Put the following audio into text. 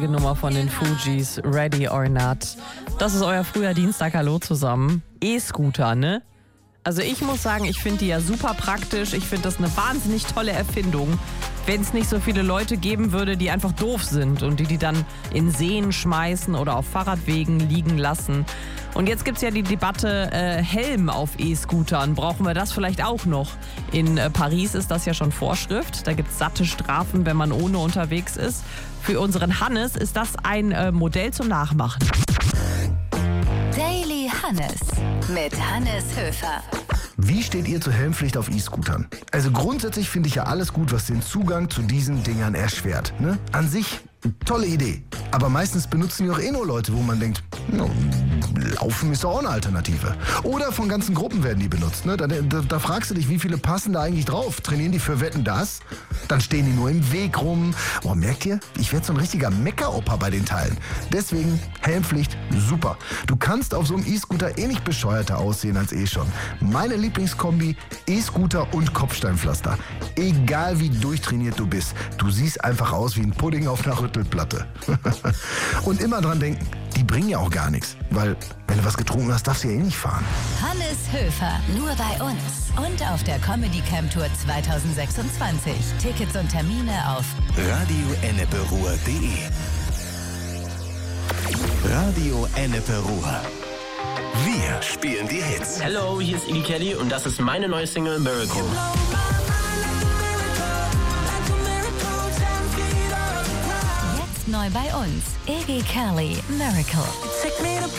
Nummer von den Fugees, Ready or Not. Das ist euer früher Dienstag. Hallo zusammen. E-Scooter, ne? Also ich muss sagen, ich finde die ja super praktisch. Ich finde das eine wahnsinnig tolle Erfindung. Wenn es nicht so viele Leute geben würde, die einfach doof sind und die dann in Seen schmeißen oder auf Fahrradwegen liegen lassen. Und jetzt gibt es ja die Debatte Helm auf E-Scootern. Brauchen wir das vielleicht auch noch? In Paris ist das ja schon Vorschrift. Da gibt es satte Strafen, wenn man ohne unterwegs ist. Für unseren Hannes ist das ein Modell zum Nachmachen. Daily Hannes mit Hannes Höfer. Wie steht ihr zur Helmpflicht auf E-Scootern? Also grundsätzlich finde ich ja alles gut, was den Zugang zu diesen Dingern erschwert. Ne? An sich, tolle Idee. Aber meistens benutzen die auch nur Leute, wo man denkt, Laufen ist doch auch eine Alternative. Oder von ganzen Gruppen werden die benutzt. Ne? Da fragst du dich, wie viele passen da eigentlich drauf? Trainieren die für Wetten, das? Dann stehen die nur im Weg rum. Oh, merkt ihr? Ich werde so ein richtiger Meckeroper bei den Teilen. Deswegen Helmpflicht, super. Du kannst auf so einem E-Scooter nicht bescheuerter aussehen als schon. Meine Lieblingskombi, E-Scooter und Kopfsteinpflaster. Egal wie durchtrainiert du bist, du siehst einfach aus wie ein Pudding auf einer Rüttelplatte. Und immer dran denken, die bringen ja auch gar nichts. Weil, wenn du was getrunken hast, darfst du ja nicht fahren. Hannes Höfer, nur bei uns. Und auf der Comedy Camp Tour 2026. Tickets und Termine auf radioenneperuhr.de. Radio Ennepe Ruhr. Wir spielen die Hits. Hello, hier ist Iggy Kelly und das ist meine neue Single Miracle. Jetzt neu bei uns. Iggy Kelly, Miracle.